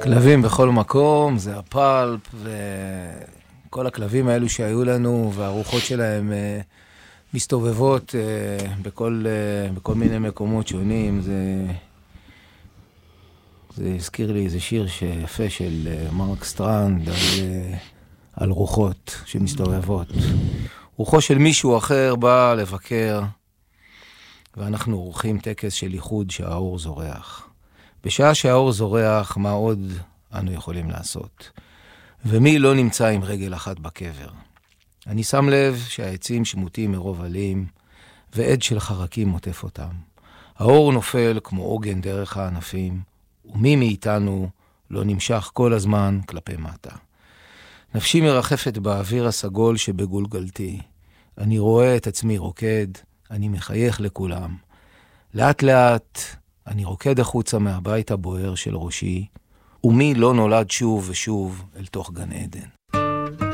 כלבים בכל מקום, זה הפלפ, וכל הכלבים האלו שהיו לנו, והרוחות שלהם מסתובבות בכל מיני מקומות שונים. זה הזכיר לי איזה שיר יפה של מרק סטרנד על רוחות שמסתובבות. רוחו של מישהו אחר בא לבקר, ואנחנו עורכים טקס של ייחוד שהאור זורח. בשעה שהאור זורח, מה עוד אנו יכולים לעשות? ומי לא נמצא עם רגל אחת בקבר? אני שם לב שהעצים שמותים מרוב עלים, ועד של חרקים מוטף אותם. האור נופל כמו עוגן דרך הענפים, ומי מאיתנו לא נמשך כל הזמן כלפי מטה. נפשי מרחפת באוויר הסגול שבגולגלתי. אני רואה את עצמי רוקד, אני מחייך לכולם. לאט לאט אני רוקד החוצה מהבית הבוער של ראשי, ומי לא נולד שוב ושוב אל תוך גן עדן.